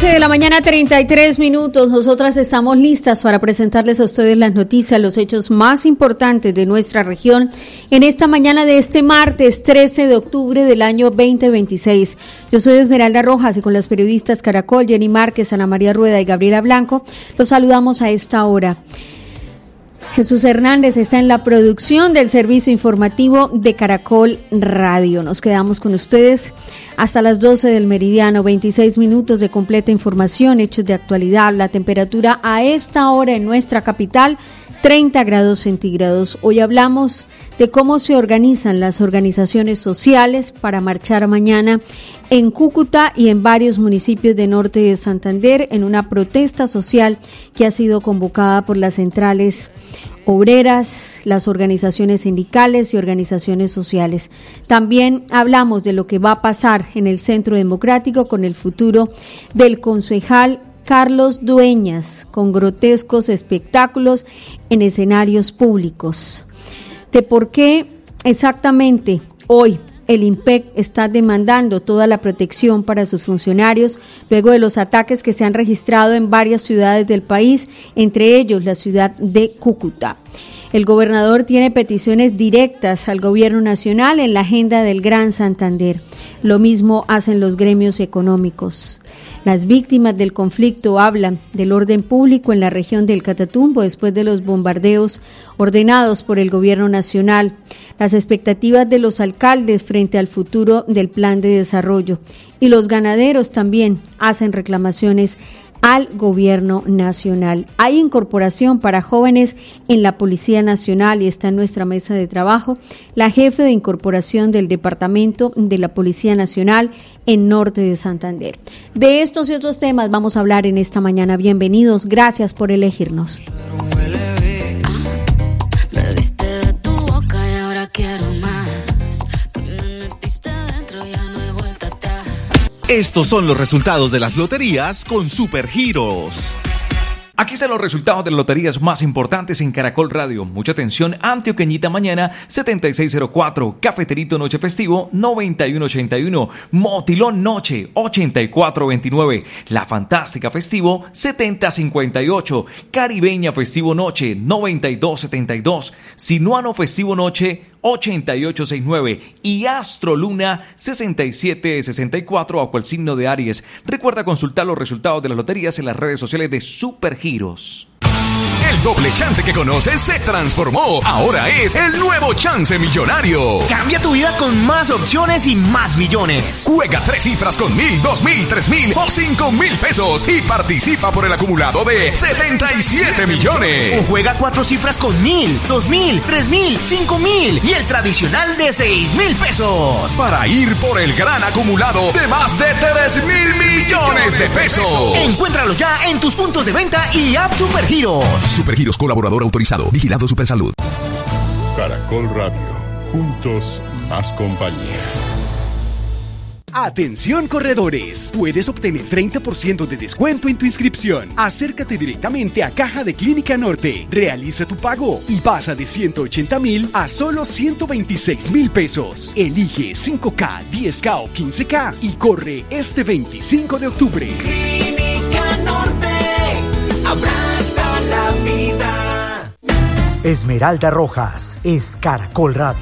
11 de la mañana, 33 minutos. Nosotras estamos listas para presentarles a ustedes las noticias, los hechos más importantes de nuestra región en esta mañana de este martes 13 de octubre del año 2026. Yo soy Esmeralda Rojas y con las periodistas Caracol, Jenny Márquez, Ana María Rueda y Gabriela Blanco, los saludamos a esta hora. Jesús Hernández está en la producción del servicio informativo de Caracol Radio. Nos quedamos con ustedes hasta las 12 del meridiano, 26 minutos de completa información, hechos de actualidad. La temperatura a esta hora en nuestra capital, 30 grados centígrados. Hoy hablamos de cómo se organizan las organizaciones sociales para marchar mañana en Cúcuta y en varios municipios de norte de Santander en una protesta social que ha sido convocada por las centrales obreras, las organizaciones sindicales y organizaciones sociales. También hablamos de lo que va a pasar en el Centro Democrático con el futuro del concejal Carlos Dueñas, con grotescos espectáculos en escenarios públicos. De por qué exactamente hoy el IMPEC está demandando toda la protección para sus funcionarios luego de los ataques que se han registrado en varias ciudades del país, entre ellos la ciudad de Cúcuta. El gobernador tiene peticiones directas al gobierno nacional en la agenda del Gran Santander. Lo mismo hacen los gremios económicos. Las víctimas del conflicto hablan del orden público en la región del Catatumbo después de los bombardeos ordenados por el gobierno nacional, las expectativas de los alcaldes frente al futuro del plan de desarrollo, y los ganaderos también hacen reclamaciones al gobierno nacional. Hay incorporación para jóvenes en la Policía Nacional y está en nuestra mesa de trabajo la jefe de incorporación del Departamento de la Policía Nacional en Norte de Santander. De estos y otros temas vamos a hablar en esta mañana. Bienvenidos, gracias por elegirnos. Estos son los resultados de las loterías con Supergiros. Aquí están los resultados de las loterías más importantes en Caracol Radio. Mucha atención, Antioqueñita Mañana 7604, Cafeterito Noche Festivo 9181, Motilón Noche 8429, La Fantástica Festivo 7058, Caribeña Festivo Noche 9272, Sinuano Festivo Noche 8869 y Astro Luna 6764 bajo el signo de Aries. Recuerda consultar los resultados de las loterías en las redes sociales de Supergiros. El doble chance que conoces se transformó. Ahora es el nuevo chance millonario. Cambia tu vida con más opciones y más millones. Juega 3 cifras con 1,000, 2,000, 3,000 o 5,000 pesos y participa por el acumulado de 77 millones. O juega 4 cifras con 1,000, 2,000, 3,000, 5,000 y el tradicional de 6,000 pesos. Para ir por el gran acumulado de más de 3,000 millones de pesos. Encuéntralo ya en tus puntos de venta y app Supergiros. Supergiros, colaborador autorizado, vigilado Supersalud. Caracol Radio, juntos más compañía. Atención corredores, puedes obtener 30% de descuento en tu inscripción. Acércate directamente a Caja de Clínica Norte, realiza tu pago y pasa de 180,000 a solo 126,000 pesos. Elige 5K, 10K o 15K y corre este 25 de octubre. Clínica Norte, abraza la vida. Esmeralda Rojas es Caracol Radio.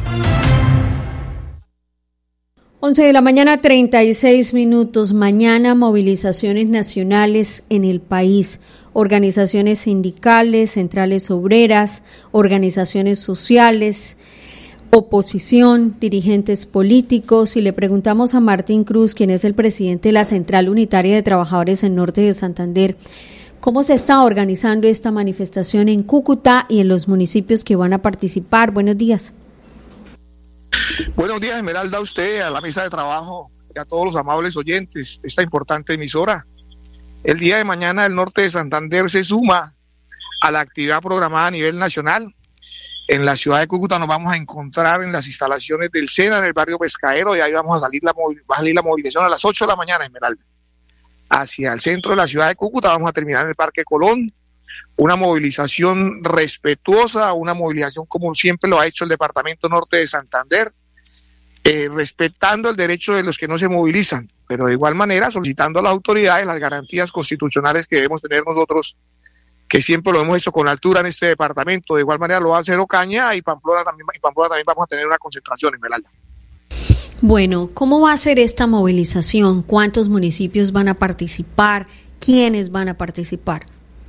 11 de la mañana, 36 minutos. Mañana movilizaciones nacionales en el país. Organizaciones sindicales, centrales obreras, organizaciones sociales, oposición, dirigentes políticos. Y le preguntamos a Martín Cruz, quien es el presidente de la Central Unitaria de Trabajadores en Norte de Santander, ¿cómo se está organizando esta manifestación en Cúcuta y en los municipios que van a participar? Buenos días. Buenos días, Esmeralda, a usted, a la mesa de trabajo y a todos los amables oyentes de esta importante emisora. El día de mañana el Norte de Santander se suma a la actividad programada a nivel nacional. En la ciudad de Cúcuta nos vamos a encontrar en las instalaciones del SENA, en el barrio Pescadero, y ahí va a salir la movilización a las 8 de la mañana, Esmeralda. Hacia el centro de la ciudad de Cúcuta vamos a terminar en el Parque Colón. Una movilización respetuosa, una movilización como siempre lo ha hecho el Departamento Norte de Santander, respetando el derecho de los que no se movilizan. pero de igual manera solicitando a las autoridades las garantías constitucionales que debemos tener nosotros, que siempre lo hemos hecho con altura en este departamento. De igual manera lo va a hacer Ocaña y Pamplona también vamos a tener una concentración, Esmeralda. Bueno, ¿cómo va a ser esta movilización? ¿Cuántos municipios van a participar? ¿Quiénes van a participar?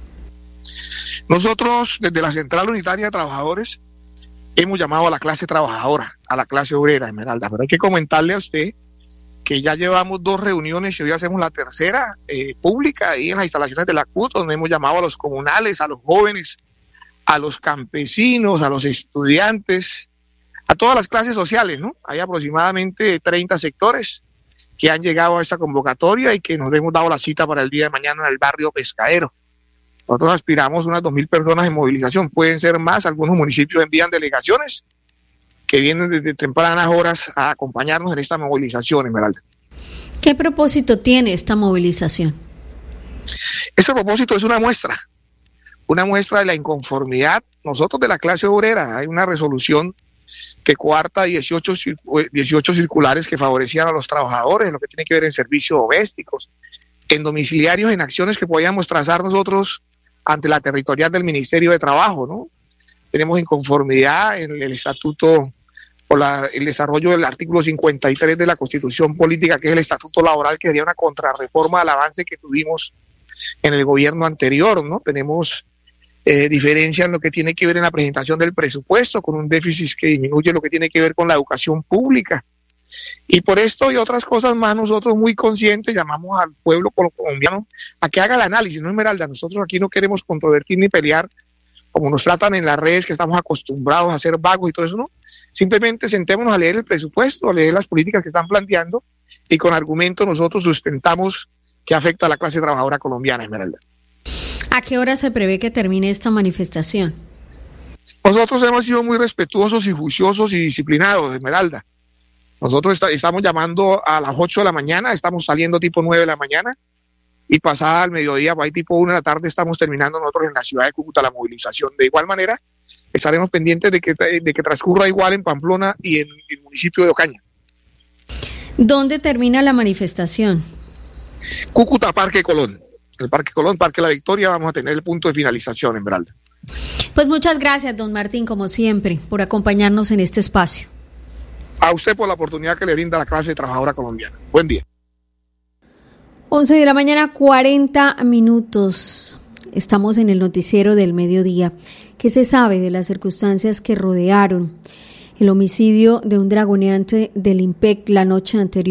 Nosotros, desde la Central Unitaria de Trabajadores, hemos llamado a la clase trabajadora, a la clase obrera, Esmeralda, pero hay que comentarle a usted que ya llevamos 2 reuniones y hoy hacemos la tercera pública ahí en las instalaciones de la CUT, donde hemos llamado a los comunales, a los jóvenes, a los campesinos, a los estudiantes, a todas las clases sociales, ¿no? Hay aproximadamente 30 sectores que han llegado a esta convocatoria y que nos hemos dado la cita para el día de mañana en el barrio Pescadero. Nosotros aspiramos unas 2.000 personas en movilización, pueden ser más, algunos municipios envían delegaciones que vienen desde tempranas horas a acompañarnos en esta movilización, Esmeralda. ¿Qué propósito tiene esta movilización? Ese propósito es una muestra de la inconformidad. Nosotros de la clase obrera, hay una resolución que coarta 18 circulares que favorecían a los trabajadores en lo que tiene que ver en servicios domésticos, en domiciliarios, en acciones que podíamos trazar nosotros ante la territorial del Ministerio de Trabajo, ¿no? Tenemos inconformidad en el estatuto o el desarrollo del artículo 53 de la Constitución Política, que es el estatuto laboral, que sería una contrarreforma al avance que tuvimos en el gobierno anterior, ¿no? Tenemos diferencia en lo que tiene que ver en la presentación del presupuesto, con un déficit que disminuye lo que tiene que ver con la educación pública. Y por esto y otras cosas más, nosotros muy conscientes llamamos al pueblo colombiano a que haga el análisis, ¿no, Esmeralda? Nosotros aquí no queremos controvertir ni pelear como nos tratan en las redes, que estamos acostumbrados a ser vagos y todo eso, ¿no? Simplemente sentémonos a leer el presupuesto, a leer las políticas que están planteando y con argumentos nosotros sustentamos que afecta a la clase trabajadora colombiana, Esmeralda. ¿A qué hora se prevé que termine esta manifestación? Nosotros hemos sido muy respetuosos y juiciosos y disciplinados, Esmeralda. Nosotros estamos llamando a las 8 de la mañana, estamos saliendo tipo 9 de la mañana y pasada al mediodía, ahí tipo 1 de la tarde, estamos terminando nosotros en la ciudad de Cúcuta la movilización. De igual manera, estaremos pendientes de que transcurra igual en Pamplona y en el municipio de Ocaña. ¿Dónde termina la manifestación? Cúcuta, Parque Colón. El Parque Colón, Parque La Victoria, vamos a tener el punto de finalización, Esmeralda. Pues muchas gracias, don Martín, como siempre, por acompañarnos en este espacio. A usted por la oportunidad que le brinda la clase trabajadora colombiana. Buen día. 11 de la mañana, 40 minutos. Estamos en el noticiero del mediodía. ¿Qué se sabe de las circunstancias que rodearon el homicidio de un dragoneante del IMPEC la noche anterior?